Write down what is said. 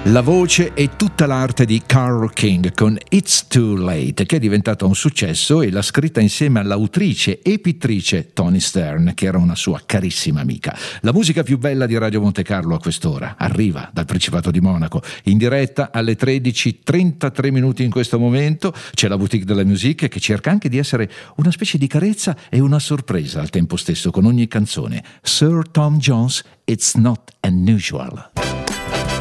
La voce e tutta l'arte di Carole King con It's Too Late, che è diventata un successo e l'ha scritta insieme all'autrice e pittrice Toni Stern, che era una sua carissima amica. La musica più bella di Radio Monte Carlo a quest'ora arriva dal Principato di Monaco, in diretta alle 13:33 in questo momento. C'è la Boutique de la Musique che cerca anche di essere una specie di carezza e una sorpresa al tempo stesso con ogni canzone. Sir Tom Jones, It's Not Unusual.